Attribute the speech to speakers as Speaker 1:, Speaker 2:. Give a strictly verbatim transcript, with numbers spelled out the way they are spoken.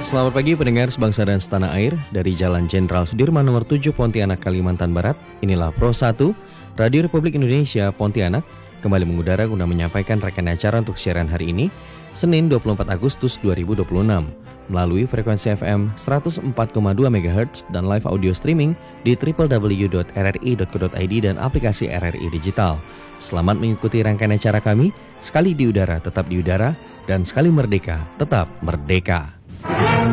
Speaker 1: Selamat pagi pendengar sebangsa dan setanah air. Dari Jalan Jenderal Sudirman nomor tujuh Pontianak, Kalimantan Barat. Inilah Pro satu, Radio Republik Indonesia Pontianak, kembali mengudara guna menyampaikan rangkaian acara untuk siaran hari ini, Senin dua puluh empat Agustus dua ribu dua puluh enam, melalui frekuensi F M seratus empat koma dua megahertz dan live audio streaming di w w w dot r r i dot co dot i d dan aplikasi R R I Digital. Selamat mengikuti rangkaian acara kami, sekali di udara tetap di udara, dan sekali merdeka tetap merdeka.